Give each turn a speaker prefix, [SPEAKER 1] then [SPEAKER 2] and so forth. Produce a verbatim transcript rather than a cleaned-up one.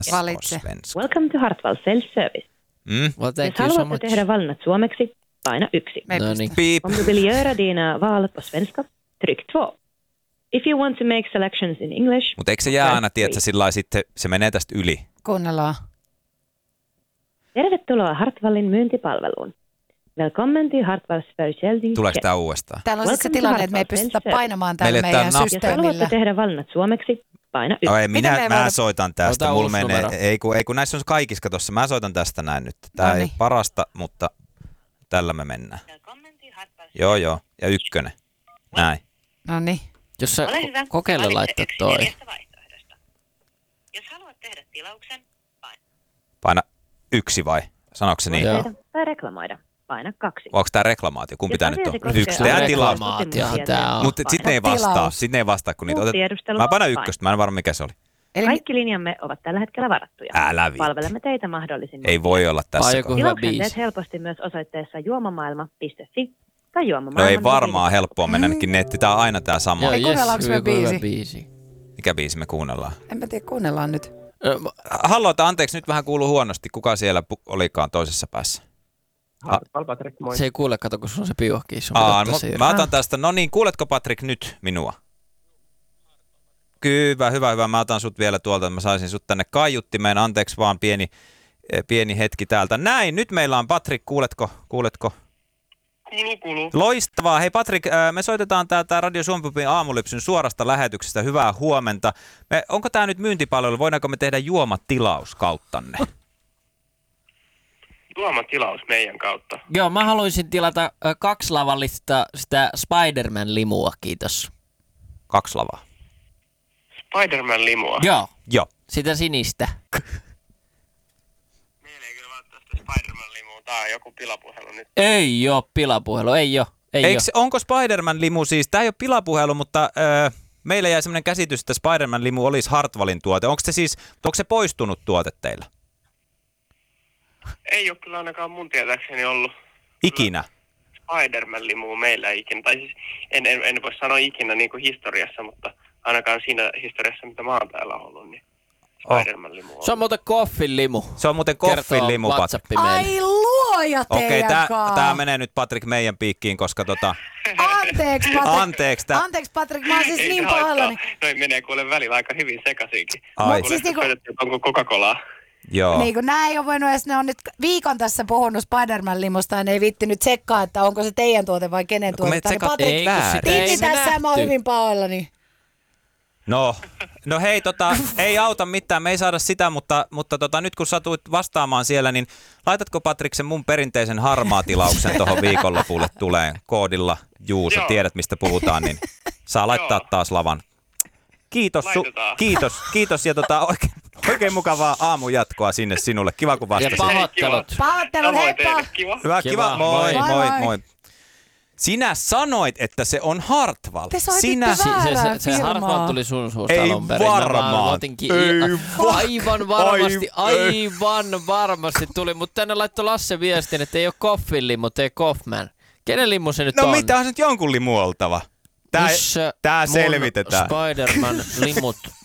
[SPEAKER 1] Valitse.
[SPEAKER 2] Svenska.
[SPEAKER 3] Welcome to Hartwall Self-Service.
[SPEAKER 2] Mm.
[SPEAKER 4] Well, thank
[SPEAKER 3] Jos
[SPEAKER 4] you so
[SPEAKER 3] haluatte
[SPEAKER 4] much.
[SPEAKER 3] tehdä valinnat suomeksi, paina yksi.
[SPEAKER 1] Me ei
[SPEAKER 4] No
[SPEAKER 1] pystytä.
[SPEAKER 4] niin.
[SPEAKER 2] Piip.
[SPEAKER 3] Om du vill göra dina val på svenska, tryck två. If you want to make selections in English,
[SPEAKER 2] Mutta eikö se jää aina,
[SPEAKER 3] press
[SPEAKER 2] tiedätkö,
[SPEAKER 3] three.
[SPEAKER 2] sillä lailla sitten se menee tästä yli?
[SPEAKER 1] Kuunnellaan.
[SPEAKER 3] Tervetuloa Hartwallin myyntipalveluun. Välkommen till Hartwalls försäljningstjänst.
[SPEAKER 2] Tuleeko tämä uudestaan?
[SPEAKER 1] Täällä on siis se
[SPEAKER 3] Welcome to
[SPEAKER 1] tilanne, että me ei
[SPEAKER 3] Hartwall
[SPEAKER 1] pystytä
[SPEAKER 3] Self-Service.
[SPEAKER 1] painamaan täällä
[SPEAKER 2] Meille tää
[SPEAKER 1] meidän
[SPEAKER 2] nappi.
[SPEAKER 3] Jos haluatte
[SPEAKER 1] systeemillä.
[SPEAKER 3] tehdä valinnat suomeksi, paina yksi.
[SPEAKER 2] Oh, ei,
[SPEAKER 1] Miten me
[SPEAKER 2] minä,
[SPEAKER 1] ei
[SPEAKER 2] mä
[SPEAKER 1] voida-
[SPEAKER 2] soitan tästä.
[SPEAKER 4] Ota
[SPEAKER 2] Mulla
[SPEAKER 4] uusi
[SPEAKER 2] menee,
[SPEAKER 4] numero.
[SPEAKER 2] ei, kun, ei kun näissä on kaikissa tossa. Mä soitan tästä näin nyt. Tää
[SPEAKER 1] No
[SPEAKER 2] ei
[SPEAKER 1] niin.
[SPEAKER 2] parasta, mutta tällä me mennään. Joo, joo. Ja ykkönen. Näin.
[SPEAKER 1] No niin.
[SPEAKER 4] Jos sä
[SPEAKER 3] Ole hyvä.
[SPEAKER 4] kokeile
[SPEAKER 3] Valitse
[SPEAKER 4] laittaa
[SPEAKER 3] yksi
[SPEAKER 4] toi.
[SPEAKER 3] neljästä vaihtoehdosta. Jos haluat tehdä tilauksen, paina
[SPEAKER 2] Paina yksi vai? Sanoiko se niin?
[SPEAKER 4] Joo.
[SPEAKER 3] tehdä tai reklamoida, paina kaksi.
[SPEAKER 2] Onko tää reklamaatio? Kumpi
[SPEAKER 3] Jos
[SPEAKER 2] tää nyt
[SPEAKER 3] asiasi
[SPEAKER 2] on?
[SPEAKER 3] koskee
[SPEAKER 2] Yksi. Tehdään tilaus.
[SPEAKER 4] Reklamaatiohan tää on.
[SPEAKER 2] Mutta sitten ne ei vastaa.
[SPEAKER 1] Tilaus.
[SPEAKER 2] Sitten ne ei vastaa, kun niitä
[SPEAKER 3] Muut
[SPEAKER 2] otet...
[SPEAKER 3] tiedustelu,
[SPEAKER 2] Mä painan
[SPEAKER 3] paina.
[SPEAKER 2] ykköstä. Mä en varma mikä se oli.
[SPEAKER 1] Eli
[SPEAKER 3] Kaikki linjamme ovat tällä hetkellä varattuja.
[SPEAKER 2] Älä viitti.
[SPEAKER 3] Palvelemme teitä mahdollisimman.
[SPEAKER 2] Ei voi olla tässä.
[SPEAKER 4] Ai joku
[SPEAKER 2] kohtaa.
[SPEAKER 4] hyvä
[SPEAKER 3] Tilauksen teet
[SPEAKER 4] biisi.
[SPEAKER 3] helposti myös osoitteessa juomamaailma piste fi tai
[SPEAKER 2] No
[SPEAKER 3] juomamaailma.
[SPEAKER 2] ei varmaan helppoa mennä ainakin netti. Tää on aina tää sama.
[SPEAKER 4] Joo,
[SPEAKER 1] Ei,
[SPEAKER 4] jes,
[SPEAKER 1] kuunnellaanko me
[SPEAKER 4] joku hyvä
[SPEAKER 1] biisi?
[SPEAKER 4] biisi.
[SPEAKER 2] Mikä biisi me kuunnellaan?
[SPEAKER 1] en mä tiedä, kuunnellaan nyt.
[SPEAKER 4] Ö, mä-
[SPEAKER 2] Hallota, anteeksi, nyt vähän kuuluu huonosti. Kuka siellä pu- olikaan toisessa päässä?
[SPEAKER 5] Hartwall Patrik, moi.
[SPEAKER 4] Se ei kuule, kato, kun sulla on se piuhki. Sun
[SPEAKER 2] Aa,
[SPEAKER 4] pitää
[SPEAKER 2] mä,
[SPEAKER 4] ottaa se irti.
[SPEAKER 2] mä otan tästä. No niin, kuuletko Patrik nyt minua? Hyvä, hyvä, hyvä. Mä otan sut vielä tuolta, että mä saisin sut tänne kaiuttimeen. Anteeksi vaan pieni, eh, pieni hetki täältä. Näin, nyt meillä on Patrik, kuuletko? Kuuletko?
[SPEAKER 5] Kuuluu, kuuluu.
[SPEAKER 2] Loistavaa. Hei Patrik, äh, me soitetaan täältä Radio Suomi aamulypsyn suorasta lähetyksestä. Hyvää huomenta. Me, onko tämä nyt myyntipalvelu? Voidaanko me tehdä juomatilaus kauttanne?
[SPEAKER 5] Juomatilaus meidän kautta.
[SPEAKER 4] Joo, mä haluaisin tilata ö, kaksilavallista sitä Spider-Man-limua, kiitos.
[SPEAKER 2] Kaksi lavaa.
[SPEAKER 5] Spider-Man-limua.
[SPEAKER 4] Joo,
[SPEAKER 2] Joo.
[SPEAKER 4] sitä sinistä.
[SPEAKER 5] Meillä ei kyllä välttämättä Spider-Man-limua. Tää on joku pilapuhelu nyt.
[SPEAKER 4] Ei oo pilapuhelu, ei oo. Ei
[SPEAKER 2] Eikö,
[SPEAKER 4] oo.
[SPEAKER 2] onko Spider-Man-limu siis, tämä ei ole pilapuhelu, mutta äh, meillä jäi sellainen käsitys, että Spider-Man-limu olisi Hartwallin tuote. Onko se siis, onko se poistunut tuote teillä?
[SPEAKER 5] Ei ole kyllä ainakaan mun tietääkseni ollut
[SPEAKER 2] Ikinä?
[SPEAKER 5] Spider-Man-limua meillä ikinä. Tai siis en, en, en voi sanoa ikinä niin kuin historiassa, mutta ainakaan siinä historiassa, mitä mä oon täällä ollut, niin Spider-Man-limu on.
[SPEAKER 4] Se on muuten Koffin limu.
[SPEAKER 2] Se on muuten Koffin limu, Patrik.
[SPEAKER 4] WhatsAppi meille.
[SPEAKER 1] Ai luoja
[SPEAKER 2] Okei,
[SPEAKER 1] teidän
[SPEAKER 2] tää,
[SPEAKER 1] kaa.
[SPEAKER 2] tää menee nyt Patrik meidän piikkiin, koska tota...
[SPEAKER 1] Anteeksi, Patrik.
[SPEAKER 2] Anteeksi, tää...
[SPEAKER 1] Anteeksi, Patrik, mä oon siis
[SPEAKER 5] Ei
[SPEAKER 1] niin
[SPEAKER 5] se haittaa.
[SPEAKER 1] pahallani.
[SPEAKER 5] Noin menee kuule välillä aika hyvin sekaisinkin.
[SPEAKER 2] Ai.
[SPEAKER 5] Kuule,
[SPEAKER 1] Siis niinku-
[SPEAKER 5] soitettiin, onko Coca-Colaa?
[SPEAKER 2] Joo.
[SPEAKER 1] Niin kuin nää ei ole voinut edes, ne on nyt viikon tässä puhunut Spider-Man-limusta ja ne ei viittinyt tsekkaa, että onko se teidän tuote vai kenen
[SPEAKER 2] kun me
[SPEAKER 1] tuote.
[SPEAKER 2] tsekattiin
[SPEAKER 1] Patrik,
[SPEAKER 4] Ei, kun
[SPEAKER 2] väärin.
[SPEAKER 4] sitä ei
[SPEAKER 1] Tinni
[SPEAKER 4] me
[SPEAKER 1] tässä ja mä oon
[SPEAKER 4] nähty.
[SPEAKER 1] hyvin pahoillani.
[SPEAKER 2] No, no hei, tota, ei auta mitään, me ei saada sitä, mutta, mutta tota, nyt kun satuit vastaamaan siellä, niin laitatko Patrik sen mun perinteisen harmaatilauksen tuohon viikonlopulle tulee koodilla Juuso,
[SPEAKER 5] Joo.
[SPEAKER 2] tiedät mistä puhutaan, niin saa laittaa
[SPEAKER 5] Joo.
[SPEAKER 2] taas lavan. Kiitos, su-
[SPEAKER 5] Laitetaan.
[SPEAKER 2] kiitos, kiitos ja tota, oikein, oikein mukavaa aamujatkoa sinne sinulle. Kiva kun
[SPEAKER 4] Ja
[SPEAKER 2] vastasit.
[SPEAKER 4] pahoittelut.
[SPEAKER 1] Pahoittelut,
[SPEAKER 5] Samoin
[SPEAKER 1] heippa!
[SPEAKER 5] teille, kiva.
[SPEAKER 2] Hyvä,
[SPEAKER 4] Kiva,
[SPEAKER 2] kiva, moi,
[SPEAKER 4] moi.
[SPEAKER 2] moi, moi.
[SPEAKER 1] Moi, moi.
[SPEAKER 2] Sinä sanoit, että se on Hartwall.
[SPEAKER 1] Te soititte
[SPEAKER 2] Sinä...
[SPEAKER 1] väärin.
[SPEAKER 4] Se, se,
[SPEAKER 1] Väärää
[SPEAKER 4] se
[SPEAKER 1] firmaa.
[SPEAKER 4] Hartwall tuli sun suusta
[SPEAKER 2] Ei
[SPEAKER 4] alun perin. Mä
[SPEAKER 2] varmaan.
[SPEAKER 4] vaan otinkin-
[SPEAKER 2] Ei va-
[SPEAKER 4] aivan varmasti,
[SPEAKER 2] Ai-
[SPEAKER 4] aivan varmasti tuli. Mutta tänne laittoi Lasse viestin, että ei ole Koffin limu, ei Koffman. Kenen limu se nyt
[SPEAKER 2] No
[SPEAKER 4] on?
[SPEAKER 2] mitä on se nyt jonkun limu oltava? Tää,
[SPEAKER 4] Missä
[SPEAKER 2] tää
[SPEAKER 4] mun
[SPEAKER 2] selvitetään.
[SPEAKER 4] Spider-Man limut